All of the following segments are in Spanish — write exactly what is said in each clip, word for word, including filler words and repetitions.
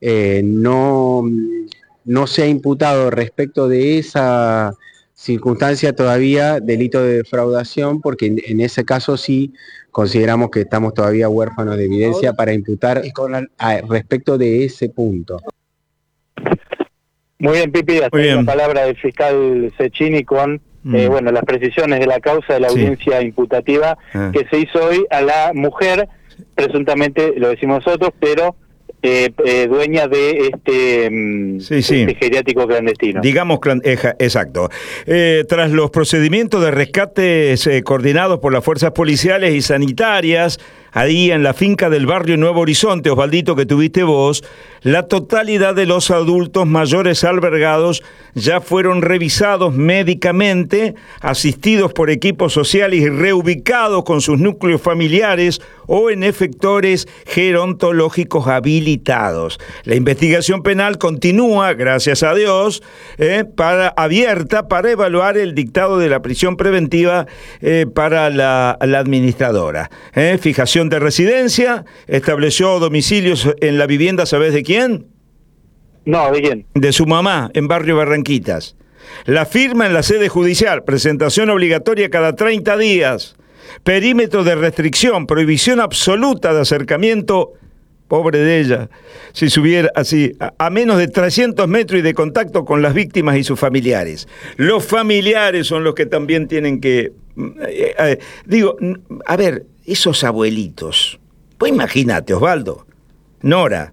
eh, no, no se ha imputado respecto de esa circunstancia todavía delito de defraudación, porque en, en ese caso sí consideramos que estamos todavía huérfanos de evidencia para imputar a, respecto de ese punto. Muy bien, Pipi, hasta la palabra del fiscal Cecchini con mm. eh, bueno, las precisiones de la causa de la sí. audiencia imputativa ah. que se hizo hoy a la mujer, presuntamente, lo decimos nosotros, pero eh, eh, dueña de este, sí, sí. este geriátrico clandestino. Digamos, exacto. Eh, tras los procedimientos de rescates eh, coordinados por las fuerzas policiales y sanitarias, ahí en la finca del barrio Nuevo Horizonte, Osvaldito, que tuviste vos, la totalidad de los adultos mayores albergados ya fueron revisados médicamente, asistidos por equipos sociales y reubicados con sus núcleos familiares o en efectores gerontológicos habilitados. La investigación penal continúa, gracias a Dios, eh, para, abierta para evaluar el dictado de la prisión preventiva eh, para la, la administradora. Eh, fijación de residencia, estableció domicilios en la vivienda, ¿sabés de quién? No, ¿de quién? De su mamá, en Barrio Barranquitas. La firma en la sede judicial, presentación obligatoria cada treinta días, perímetro de restricción, prohibición absoluta de acercamiento, pobre de ella, si subiera así, a, a menos de trescientos metros y de contacto con las víctimas y sus familiares. Los familiares son los que también tienen que... Eh, eh, digo, a ver, esos abuelitos, pues imagínate, Osvaldo, Nora,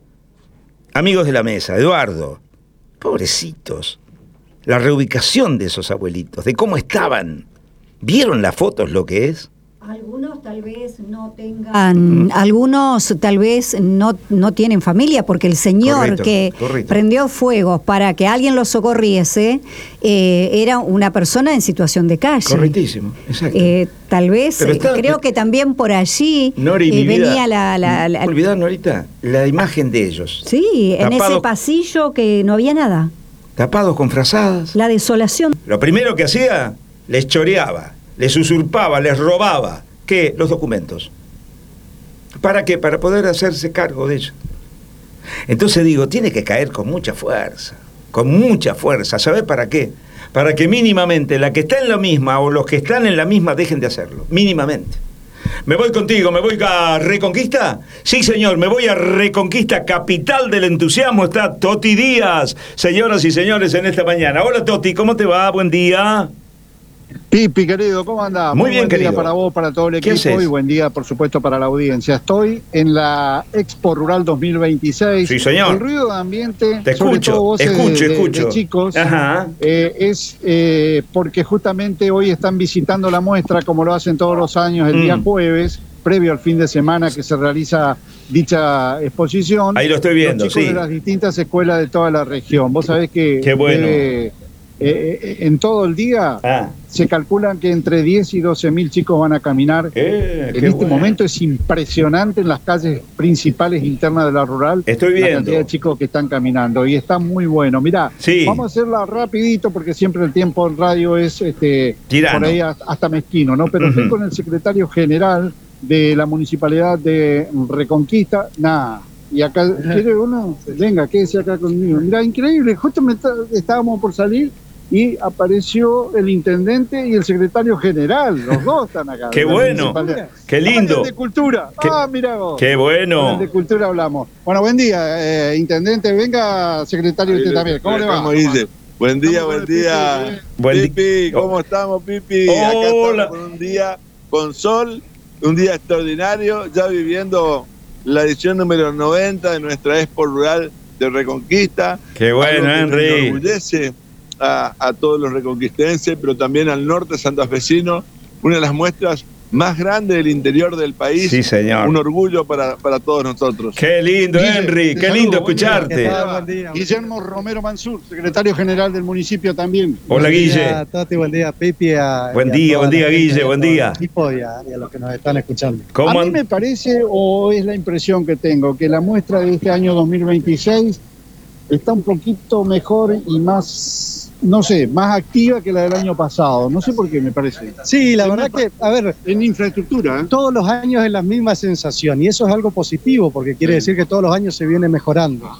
amigos de la mesa, Eduardo, pobrecitos, la reubicación de esos abuelitos, de cómo estaban, ¿vieron las fotos lo que es? Algunos tal vez no tengan, mm. algunos tal vez no, no tienen familia, porque el señor correcto, que correcto. prendió fuegos para que alguien los socorriese eh, era una persona en situación de calle. Correctísimo, exacto. Eh, tal vez, eh, está, creo que también por allí Nori, eh, venía vida, la... la, la olvidar, Norita, la imagen de ellos. Sí, tapados, en ese pasillo que no había nada. Tapados con frazadas. La desolación. Lo primero que hacía, les choreaba. Les usurpaba, les robaba. ¿Qué? Los documentos. ¿Para qué? Para poder hacerse cargo de ellos. Entonces digo, tiene que caer con mucha fuerza. Con mucha fuerza. ¿Sabe para qué? Para que mínimamente la que está en la misma o los que están en la misma dejen de hacerlo. Mínimamente. ¿Me voy contigo? ¿Me voy a Reconquista? Sí, señor, me voy a Reconquista, capital del entusiasmo. Está Toti Díaz. Señoras y señores, en esta mañana. Hola, Toti, ¿cómo te va? Buen día. Pipi, querido, ¿cómo andás? Muy, Muy bien, buen querido. Día para vos, para todo el equipo y buen día, por supuesto, para la audiencia. Estoy en la Expo Rural dos mil veintiséis. Sí, señor. El ruido de ambiente, te sobre escucho, todo voces escucho, de, escucho. de chicos, Ajá. Eh, es eh, porque justamente hoy están visitando la muestra, como lo hacen todos los años, el mm. día jueves, previo al fin de semana que se realiza dicha exposición. Ahí lo estoy viendo, los chicos sí. de las distintas escuelas de toda la región. Vos sabés que... Qué bueno. Debe, Eh, en todo el día ah. se calculan que entre diez y doce mil chicos van a caminar. Eh, en este bueno. momento es impresionante en las calles principales internas de la rural. Estoy viendo. La cantidad de chicos que están caminando y está muy bueno. Mirá, sí. vamos a hacerla rapidito porque siempre el tiempo en radio es este, por ahí hasta mezquino, ¿no? Pero uh-huh. estoy con el secretario general de la Municipalidad de Reconquista. Nada. Y acá, ¿quiere uno? Venga, quédese acá conmigo. Mirá, increíble, justo me está, estábamos por salir y apareció el intendente y el secretario general, los dos están acá. ¡Qué bueno! ¡Qué lindo! Ah, de Cultura. ¿Qué? Ah, mirá vos. ¡Qué bueno! De Cultura hablamos. Bueno, buen día, eh, intendente. Venga, secretario, usted también. ¿Cómo le va? ¿Cómo dice? Buen día, buen día. Buen Pipi, ¿cómo estamos, Pipi? Hola. Acá estamos con un día con sol, un día extraordinario, ya viviendo la edición número noventa de nuestra Expo Rural de Reconquista. ¡Qué bueno, Henry! Nos enorgullece a, a todos los reconquistenses, pero también al norte santafesino, una de las muestras más grandes del interior del país. Sí, señor. Un orgullo para, para todos nosotros. ¡Qué lindo, Guille, Henry! ¡Qué lindo escucharte! Buen día, Guillermo Romero Mansur, secretario general del municipio también. Hola, buen Guille. Día, Toti, buen día, Pipi. A, buen día, buen día, Guille, buen día. Equipo y, a, y a los que nos están escuchando. ¿Cómo? A mí me parece, o es la impresión que tengo, que la muestra de este año dos mil veintiséis está un poquito mejor y más, no sé, más activa que la del año pasado. No sé por qué me parece. Sí, la verdad que, a ver, en infraestructura, ¿eh? Todos los años es la misma sensación y eso es algo positivo porque quiere decir que todos los años se viene mejorando.